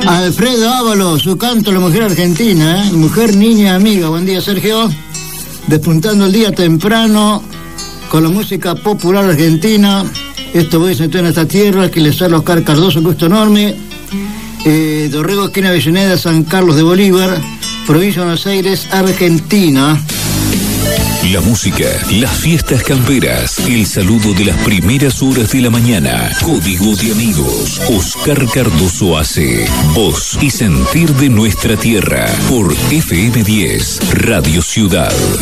Alfredo Ábalos, su canto La Mujer Argentina, mujer, niña, amiga. Buen día, Sergio. Despuntando el día temprano con la música popular argentina. Esto voy a sentar en esta tierra, que les habla Oscar Cardoso, un gusto enorme. Dorrego, esquina Avellaneda, San Carlos de Bolívar, provincia de Buenos Aires, Argentina. La música, las fiestas camperas, el saludo de las primeras horas de la mañana. Código de amigos. Oscar Cardoso hace voz y sentir de nuestra tierra por FM 10, Radio Ciudad.